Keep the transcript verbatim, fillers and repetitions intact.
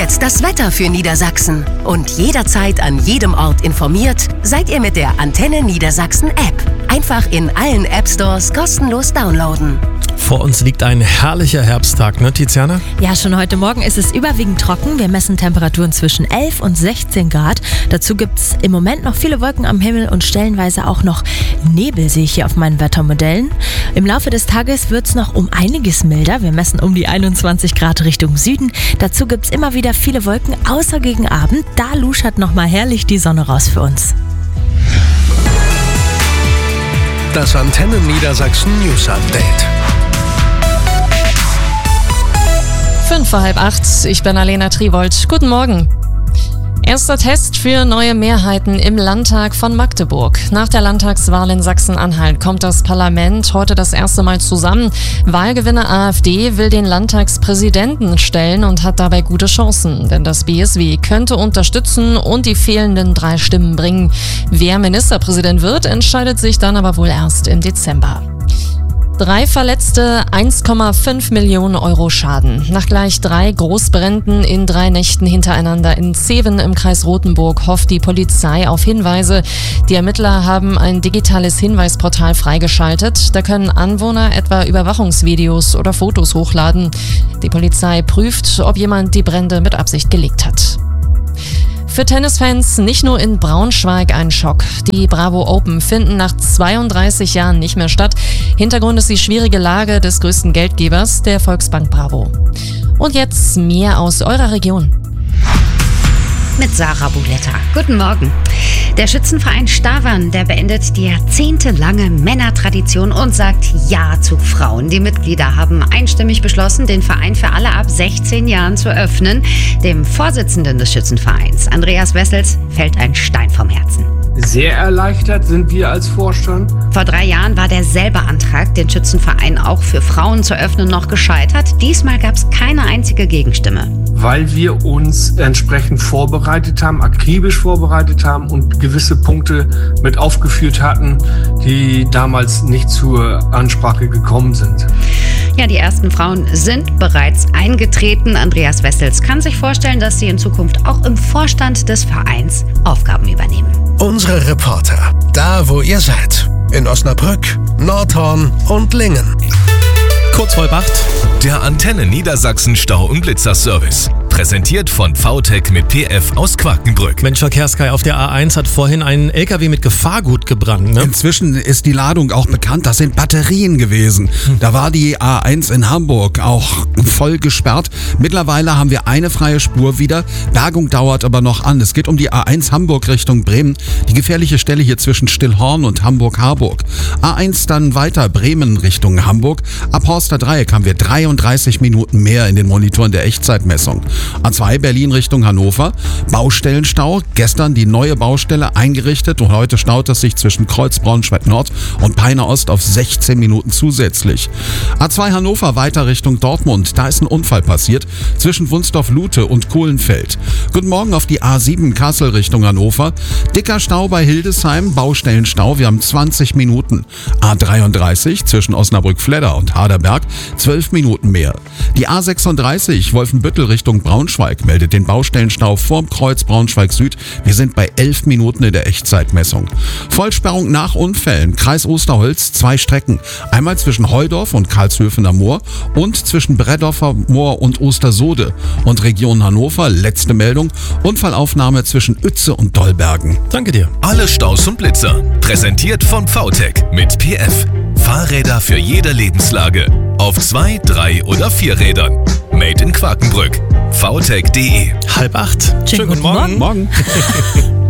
jetzt das Wetter für Niedersachsen. Und jederzeit an jedem Ort informiert seid ihr mit der Antenne Niedersachsen App. Einfach in allen App Stores kostenlos downloaden. Vor uns liegt ein herrlicher Herbsttag, ne Tiziana? Ja, schon heute Morgen ist es überwiegend trocken. Wir messen Temperaturen zwischen elf und sechzehn Grad. Dazu gibt es im Moment noch viele Wolken am Himmel und stellenweise auch noch Nebel, sehe ich hier auf meinen Wettermodellen. Im Laufe des Tages wird es noch um einiges milder. Wir messen um die einundzwanzig Grad Richtung Süden. Dazu gibt es immer wieder viele Wolken, außer gegen Abend. Da luschert nochmal herrlich die Sonne raus für uns. Das Antenne Niedersachsen News Update. Fünf vor halb acht, ich bin Alena Triwold. Guten Morgen. Erster Test für neue Mehrheiten im Landtag von Magdeburg. Nach der Landtagswahl in Sachsen-Anhalt kommt das Parlament heute das erste Mal zusammen. Wahlgewinner AfD will den Landtagspräsidenten stellen und hat dabei gute Chancen, denn das B S W könnte unterstützen und die fehlenden drei Stimmen bringen. Wer Ministerpräsident wird, entscheidet sich dann aber wohl erst im Dezember. Drei Verletzte, eins Komma fünf Millionen Euro Schaden. Nach gleich drei Großbränden in drei Nächten hintereinander in Zeven im Kreis Rothenburg hofft die Polizei auf Hinweise. Die Ermittler haben ein digitales Hinweisportal freigeschaltet. Da können Anwohner etwa Überwachungsvideos oder Fotos hochladen. Die Polizei prüft, ob jemand die Brände mit Absicht gelegt hat. Für Tennisfans nicht nur in Braunschweig ein Schock. Die Bravo Open finden nach zweiunddreißig Jahren nicht mehr statt. Hintergrund ist die schwierige Lage des größten Geldgebers, der Volksbank Bravo. Und jetzt mehr aus eurer Region. Mit Sarah Buletta. Guten Morgen. Der Schützenverein Stavern, der beendet die jahrzehntelange Männertradition und sagt Ja zu Frauen. Die Mitglieder haben einstimmig beschlossen, den Verein für alle ab sechzehn Jahren zu öffnen. Dem Vorsitzenden des Schützenvereins, Andreas Wessels, fällt ein Stein vom Herzen. Sehr erleichtert sind wir als Vorstand. Vor drei Jahren war derselbe Antrag, den Schützenverein auch für Frauen zu öffnen, noch gescheitert. Diesmal gab es keine einzige Gegenstimme. Weil wir uns entsprechend vorbereitet haben, akribisch vorbereitet haben und gewisse Punkte mit aufgeführt hatten, die damals nicht zur Ansprache gekommen sind. Ja, die ersten Frauen sind bereits eingetreten. Andreas Wessels kann sich vorstellen, dass sie in Zukunft auch im Vorstand des Vereins Aufgaben übernehmen. Unsere Reporter, da wo ihr seid. In Osnabrück, Nordhorn und Lingen. Kurz vor acht. Der Antenne Niedersachsen Stau- und Blitzerservice. Präsentiert von VTech mit P F aus Quakenbrück. Mensch, Verkehrssky, auf der A eins hat vorhin ein L K W mit Gefahrgut gebrannt. Ne? Inzwischen ist die Ladung auch bekannt. Das sind Batterien gewesen. Hm. Da war die A eins in Hamburg auch voll gesperrt. Mittlerweile haben wir eine freie Spur wieder. Bergung dauert aber noch an. Es geht um die A eins Hamburg Richtung Bremen. Die gefährliche Stelle hier zwischen Stillhorn und Hamburg-Harburg. A eins dann weiter Bremen Richtung Hamburg. Ab Horster Dreieck haben wir dreiunddreißig Minuten mehr in den Monitoren der Echtzeitmessung. A zwei Berlin Richtung Hannover, Baustellenstau, gestern die neue Baustelle eingerichtet und heute staut es sich zwischen Kreuz Braunschweig Nord und Peine Ost auf sechzehn Minuten zusätzlich. A zwei Hannover weiter Richtung Dortmund, da ist ein Unfall passiert zwischen Wunsdorf-Lute und Kohlenfeld. Guten Morgen auf die A sieben Kassel Richtung Hannover, dicker Stau bei Hildesheim, Baustellenstau, wir haben zwanzig Minuten. A dreiunddreißig zwischen Osnabrück-Fledder und Harderberg, zwölf Minuten mehr. Die A sechsunddreißig Wolfenbüttel Richtung Braunschweig meldet den Baustellenstau vorm Kreuz Braunschweig Süd. Wir sind bei elf Minuten in der Echtzeitmessung. Vollsperrung nach Unfällen. Kreis Osterholz, zwei Strecken. Einmal zwischen Heudorf und Karlshöfener Moor und zwischen Breddorfer Moor und Ostersode. Und Region Hannover, letzte Meldung, Unfallaufnahme zwischen Uetze und Dollbergen. Danke dir. Alle Staus und Blitzer. Präsentiert von VTech mit P F. Fahrräder für jede Lebenslage. Auf zwei, drei oder vier Rädern. Made in Quakenbrück. vtech punkt de. Halb acht. Schönen guten Morgen. Morgen.